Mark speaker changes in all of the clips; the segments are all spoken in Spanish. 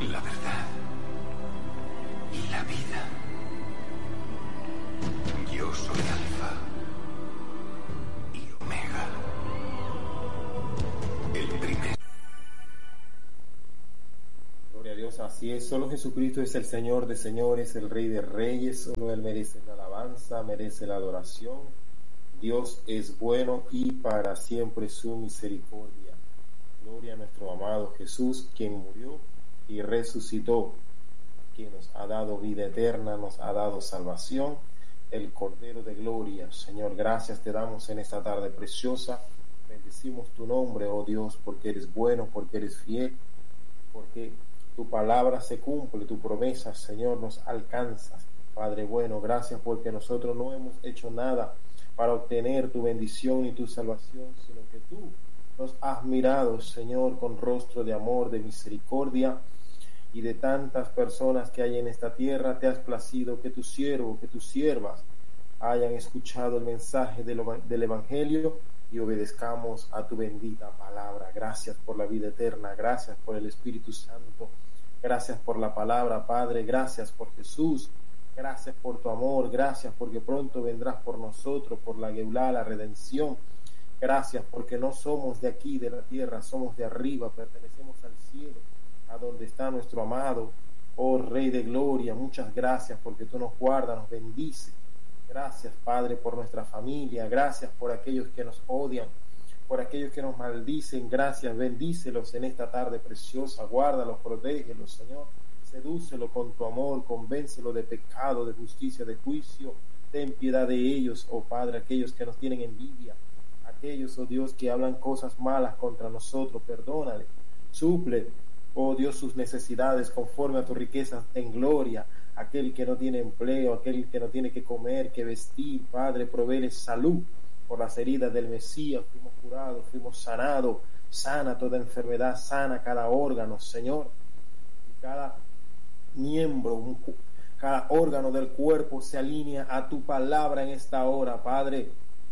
Speaker 1: la verdad y la vida. Yo soy Alfa y Omega, el primero.
Speaker 2: Gloria a Dios, así es. Solo Jesucristo es el Señor de señores, el Rey de reyes. Solo Él merece la alabanza, merece la adoración. Dios es bueno y para siempre su misericordia. Gloria a nuestro amado Jesús, quien murió y resucitó, quien nos ha dado vida eterna, nos ha dado salvación, el Cordero de Gloria. Señor, gracias te damos en esta tarde preciosa. Bendecimos tu nombre, oh Dios, porque eres bueno, porque eres fiel, porque tu palabra se cumple, tu promesa, Señor, nos alcanzas. Padre bueno, gracias porque nosotros no hemos hecho nada para obtener tu bendición y tu salvación, sino que tú nos has mirado, Señor, con rostro de amor, de misericordia, y de tantas personas que hay en esta tierra, te has placido que tu siervo, que tus siervas hayan escuchado el mensaje del Evangelio y obedezcamos a tu bendita palabra. Gracias por la vida eterna, gracias por el Espíritu Santo, gracias por la palabra, Padre, gracias por Jesús, gracias por tu amor, gracias porque pronto vendrás por nosotros, por la Geulá, la redención. Gracias porque no somos de aquí, de la tierra, somos de arriba, pertenecemos al cielo, a donde está nuestro amado, oh Rey de Gloria. Muchas gracias porque tú nos guardas, nos bendices. Gracias, Padre, por nuestra familia. Gracias por aquellos que nos odian, por aquellos que nos maldicen. Gracias, bendícelos en esta tarde preciosa. Guárdalos, protégelos, Señor. Sedúcelo con tu amor, convéncelo de pecado, de justicia, de juicio. Ten piedad de ellos, oh Padre, aquellos que nos tienen envidia, aquellos, oh Dios, que hablan cosas malas contra nosotros. Perdónale, suple, oh Dios, sus necesidades conforme a tu riqueza en gloria. Aquel que no tiene empleo, aquel que no tiene que comer, que vestir, Padre, provéele salud. Por las heridas del Mesías fuimos curados, fuimos sanados. Sana toda enfermedad, sana cada órgano, Señor. Y cada miembro, cada órgano del cuerpo se alinea a tu palabra en esta hora, Padre.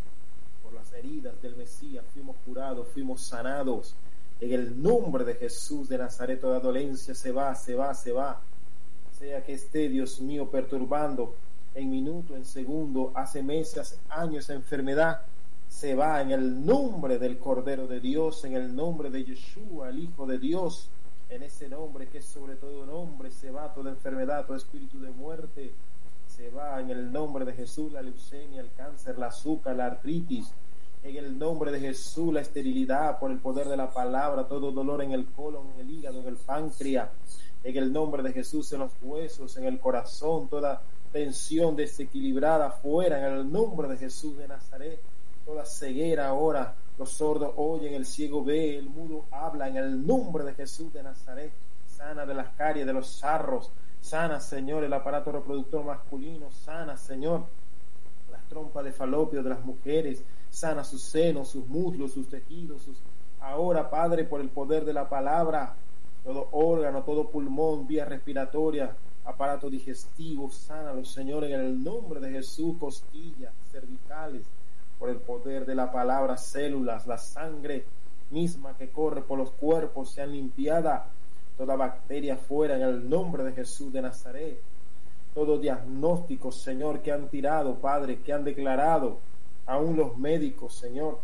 Speaker 2: Por las heridas del Mesías fuimos curados, fuimos sanados. En el nombre de Jesús de Nazaret, toda dolencia se va, se va, se va. Sea que esté, Dios mío, perturbando en minuto, en segundo, hace meses, hace años, enfermedad, se va en el nombre del Cordero de Dios, en el nombre de Yeshua, el Hijo de Dios. En ese nombre que es sobre todo nombre, se va toda enfermedad, todo espíritu de muerte. Se va en el nombre de Jesús la leucemia, el cáncer, la azúcar, la artritis. En el nombre de Jesús la esterilidad por el poder de la palabra, todo dolor en el colon, en el hígado, en el páncreas. En el nombre de Jesús en los huesos, en el corazón, toda tensión desequilibrada fuera, en el nombre de Jesús de Nazaret. Toda ceguera ahora, los sordos oyen, el ciego ve, el mudo habla, en el nombre de Jesús de Nazaret. Sana de las caries, de los sarros, sana, Señor, el aparato reproductor masculino, sana, Señor, las trompas de falopio de las mujeres, sana sus senos, sus muslos, sus tejidos, ahora, Padre, por el poder de la palabra, todo órgano, todo pulmón, vía respiratoria, aparato digestivo, sánalo, Señor, en el nombre de Jesús, costillas, cervicales, por el poder de la palabra, células, la sangre misma que corre por los cuerpos, sean limpiada, toda bacteria fuera, en el nombre de Jesús de Nazaret. Todo diagnóstico, Señor, que han tirado, Padre, que han declarado, aún los médicos, Señor,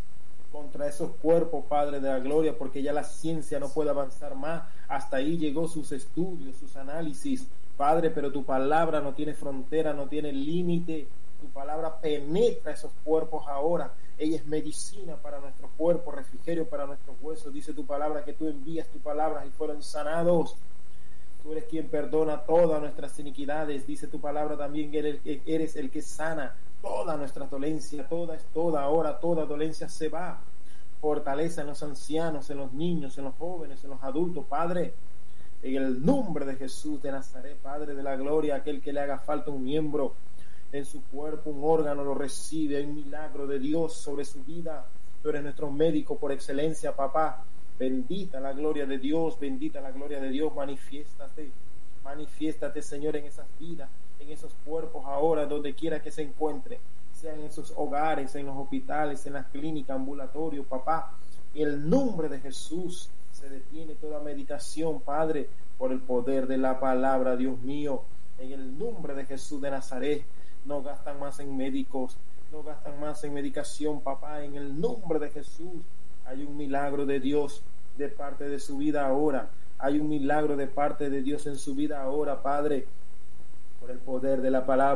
Speaker 2: contra esos cuerpos, Padre de la gloria, porque ya la ciencia no puede avanzar más. Hasta ahí llegó sus estudios, sus análisis, Padre, pero tu palabra no tiene frontera, no tiene límite. Tu palabra penetra esos cuerpos ahora. Ella es medicina para nuestro cuerpo, refrigerio para nuestros huesos. Dice tu palabra que tú envías tu palabra y fueron sanados. Tú eres quien perdona todas nuestras iniquidades. Dice tu palabra también que eres el que sana toda nuestra dolencia. Toda ahora, toda dolencia se va. Fortaleza en los ancianos, en los niños, en los jóvenes, en los adultos, Padre. En el nombre de Jesús de Nazaret, Padre de la gloria, aquel que le haga falta un miembro en su cuerpo, un órgano, lo recibe. Hay un milagro de Dios sobre su vida. Tú eres nuestro médico por excelencia, papá. Bendita la gloria de Dios, bendita la gloria de Dios. Manifiéstate, Señor, en esas vidas, en esos cuerpos ahora, donde quiera que se encuentre, sean en sus hogares, en los hospitales, en las clínicas, ambulatorios, papá. En el nombre de Jesús se detiene toda medicación, Padre, por el poder de la palabra, Dios mío, en el nombre de Jesús de Nazaret. No gastan más en médicos, no gastan más en medicación, papá, en el nombre de Jesús. Hay un milagro de Dios de parte de su vida ahora. Hay un milagro de parte de Dios en su vida ahora, Padre, por el poder de la palabra.